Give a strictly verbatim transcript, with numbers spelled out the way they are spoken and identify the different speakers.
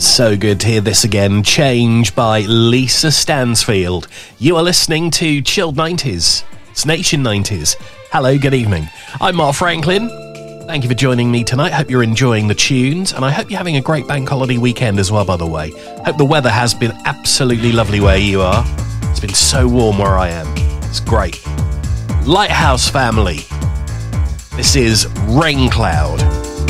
Speaker 1: So good to hear this again. Change by Lisa Stansfield. You are listening to Chilled nineties. It's Nation nineties. Hello, good evening. I'm Mark Franklin. Thank you for joining me tonight. Hope you're enjoying the tunes, and I hope you're having a great bank holiday weekend as well, by the way. Hope the weather has been absolutely lovely where you are. It's been so warm where I am. It's great. Lighthouse family. This is Rain Cloud.